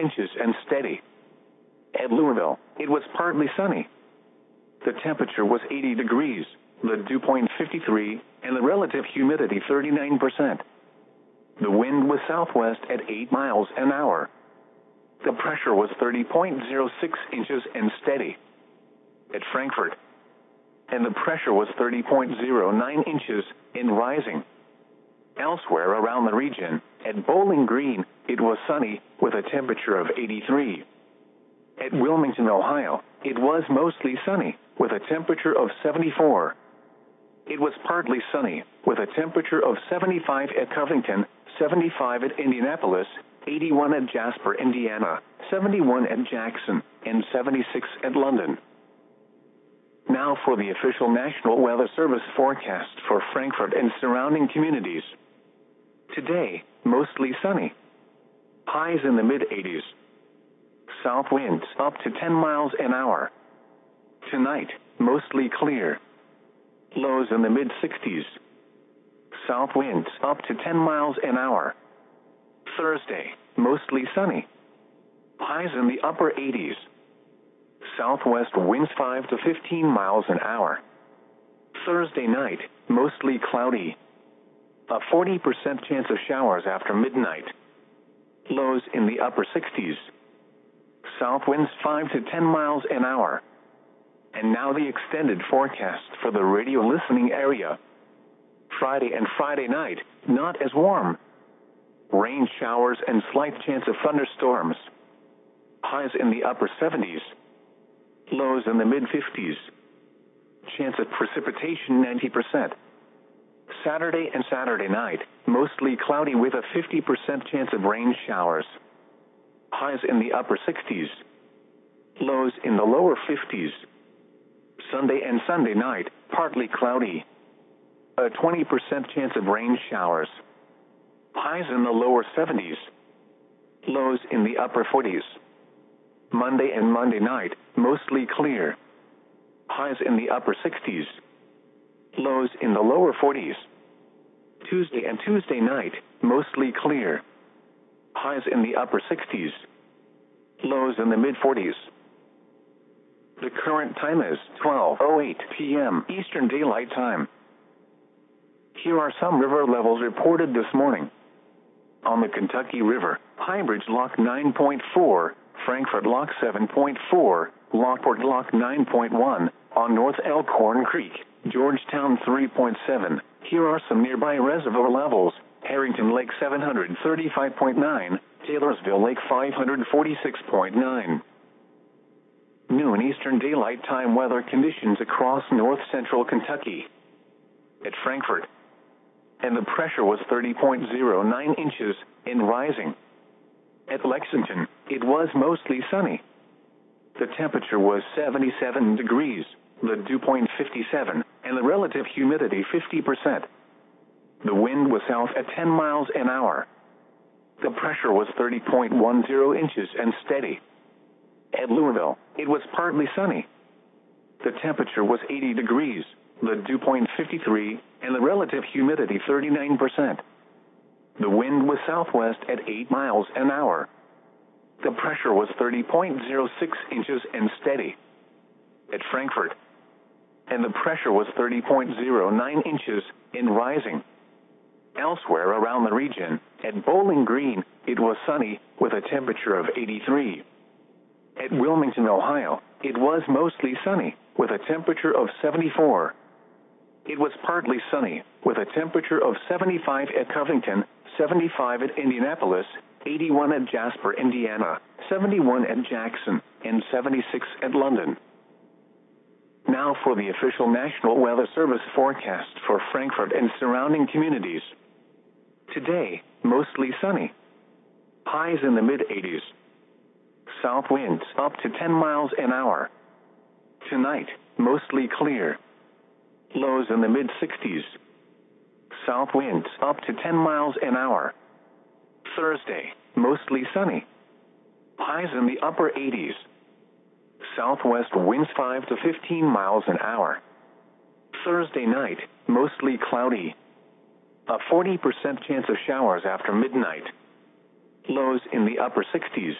inches and steady. At Louisville, it was partly sunny. The temperature was 80 degrees, the dew point 53, and the relative humidity 39%. The wind was southwest at 8 miles an hour. The pressure was 30.06 inches and steady. At Frankfort, and the pressure was 30.09 inches and rising. Elsewhere around the region, at Bowling Green, it was sunny with a temperature of 83. At Wilmington, Ohio, it was mostly sunny with a temperature of 74. It was partly sunny with a temperature of 75 at Covington, 75 at Indianapolis, 81 at Jasper, Indiana, 71 at Jackson, and 76 at London. Now for the official National Weather Service forecast for Frankfort and surrounding communities. Today, mostly sunny. Highs in the mid-80s. South winds up to 10 miles an hour. Tonight, mostly clear. Lows in the mid-60s. South winds up to 10 miles an hour. Thursday, mostly sunny. Highs in the upper 80s. Southwest winds 5 to 15 miles an hour. Thursday night, mostly cloudy. A 40% chance of showers after midnight. Lows in the upper 60s. South winds 5 to 10 miles an hour. And now the extended forecast for the radio listening area. Friday and Friday night, not as warm. Rain showers and slight chance of thunderstorms. Highs in the upper 70s. Lows in the mid-50s. Chance of precipitation 90%. Saturday and Saturday night, mostly cloudy with a 50% chance of rain showers. Highs in the upper 60s. Lows in the lower 50s. Sunday and Sunday night, partly cloudy. A 20% chance of rain showers. Highs in the lower 70s. Lows in the upper 40s. Monday and Monday night, mostly clear. Highs in the upper 60s. Lows in the lower 40s. Tuesday and Tuesday night, mostly clear. Highs in the upper 60s. Lows in the mid-40s. The current time is 12:08 p.m. Eastern Daylight Time. Here are some river levels reported this morning. On the Kentucky River, Highbridge Lock 9.4, Frankfort Lock 7.4, Lockport Lock 9.1, on North Elkhorn Creek, Georgetown 3.7. Here are some nearby reservoir levels. Harrington Lake 735.9, Taylorsville Lake 546.9. Noon Eastern Daylight Time weather conditions across north central Kentucky. At Frankfort, and the pressure was 30.09 inches and rising. At Lexington, it was mostly sunny. The temperature was 77 degrees, the dew point 57, and the relative humidity 50%. The wind was south at 10 miles an hour. The pressure was 30.10 inches and steady. At Louisville, it was partly sunny. The temperature was 80 degrees, the dew point 53, and the relative humidity 39%. The wind was southwest at 8 miles an hour. The pressure was 30.06 inches and steady. At Frankfort, and the pressure was 30.09 inches and rising. Elsewhere around the region, at Bowling Green, it was sunny with a temperature of 83. At Wilmington, Ohio, it was mostly sunny with a temperature of 74. It was partly sunny with a temperature of 75 at Covington, 75 at Indianapolis, 81 at Jasper, Indiana, 71 at Jackson, and 76 at London. Now for the official National Weather Service forecast for Frankfort and surrounding communities. Today, mostly sunny. Highs in the mid-80s. South winds up to 10 miles an hour. Tonight, mostly clear. Lows in the mid-60s. South winds up to 10 miles an hour. Thursday, mostly sunny. Highs in the upper 80s. Southwest winds 5 to 15 miles an hour. Thursday night, mostly cloudy. A 40% chance of showers after midnight. Lows in the upper 60s.